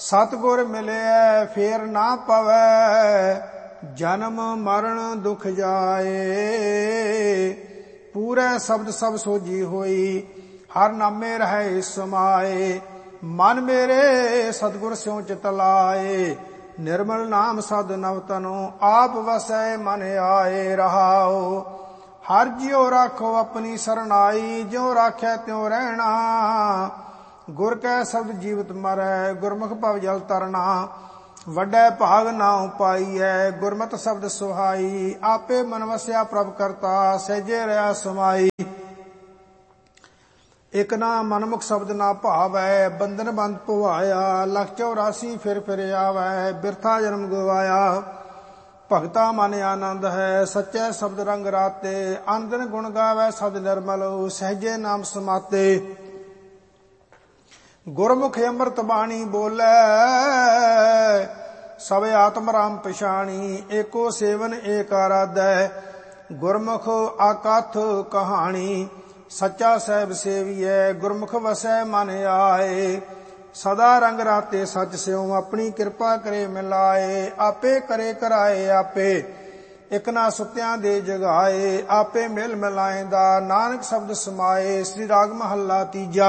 सतगुर मिले फेर ना पवै, जन्म मरण दुख जाए। पूरे शब्द सब सोजी होई, हर नामे रहे समाए। मन मेरे सतगुर स्यों चित लाए, निर्मल नाम सद नव तनो। आप वसै मन आए रहाओ, हर जियो राखो अपनी सरनाई। ज्यों राखै त्यों रहना, गुर कै शब्द जीवत मरै। गुरमुख भव जल तरना, वड्डे भाग नाउ पाईऐ। गुरमत शब्द सुहाई, आपे मन वस्या प्रभ करता। सहजे रहा समाई, एक ना मनमुख शब्द ना भावै। बंधन बंद पुवाया, लख 84 फिर आवै। बिरथा जन्म गवाया, भगता मन आनंद है। सच्चे शब्द रंग राते, आनंदन गुण गावै सद निर्मल। सहजे नाम समाते, गुरमुख अमृत बाणी बोलै। सब आत्म राम पछाणी, एको सेवन एक आराधै। गुरमुख आकथ कहानी, सच्चा सहब सेवियै। गुरमुख वसै मन आए, सदा रंग राते सच स्यों। अपनी कृपा करे मिलाए, आपे करे कराए आपे। एक ना सुत्यां दे जगाए, आपे मिल मिलाएंदा। नानक शब्द समाए, श्री राग महला तीजा।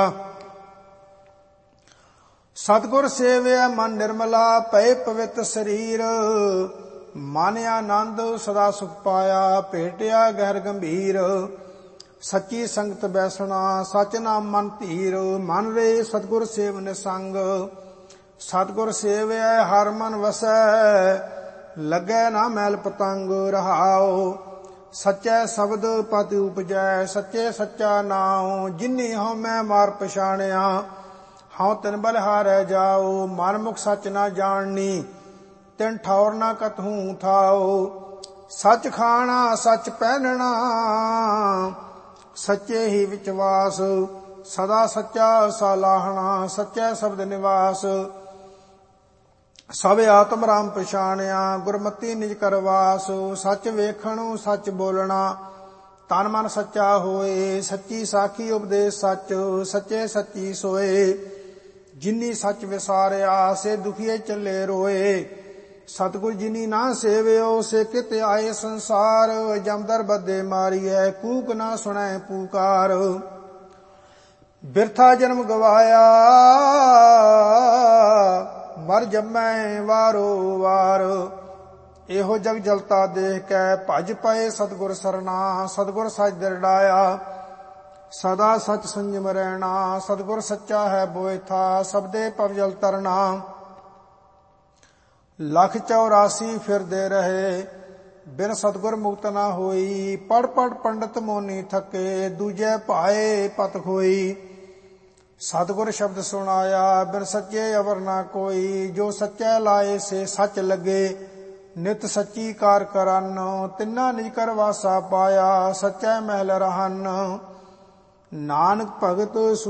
सतगुर सेवै मन निर्मला, पए पवित्र शरीर। मन आनंद सदा सुख पाया, भेटिया गहर गंभीर। सच्ची संगत बैसना, सच नाम मन धीर। मन रे सतगुर सेव निसंग, सतगुर सेवै हर मन वसै। लगै ना मैल पतंग रहाओ, सच्चै शब्द पति उपजै। सच्चे सच्चा नाम, जिन्नी हਉ मैं मार पछाणिया। हਉ तिन बलिहारै जाओ, मन मुख सच ना जाननी। तिन ठौर ना कतहूँ थाओ, सच खाना सच पहनना। सच्चे ही विचवास, सदा सच्चा सालाहना। सच्चे शब्द निवास, सब आत्म राम पछाणिया। गुरमति निज करवास, सच वेखणु सच बोलना। तन मन सच्चा होए, सच्ची साखी उपदेश सच। सच्चे सच्ची सोए, जिन्नी सच विसारिया। से दुखिए चले रोए, सतगुर जिनी ना सेवियो। से कित आए संसार, जमदर बदे मारिए। कूक ना सुनै पुकार, बिरथा जन्म गवाया। मर जमै वारो वार, एहो जग जलता देख कै। भज पए सतगुर सरना, सतगुर सच दरड़ाया। सदा सच संयम रहना, सतगुर सच्चा है बोए था। सबदे पव जल तरना, लख 84 फिरदे रहे। बिन सतगुर मुक्त ना होई, पढ़ पढ़ पंडित मोनी थके। दूजे भाए पत खोई, सतगुर शब्द सुनाया। बिन सच्चे अवर ना कोई, जो सच्चे लाए से सच लगे। नित सच्ची कार करन, तिन्ना निज कर वासा पाया। सच्चे महल रहन, नानक भगत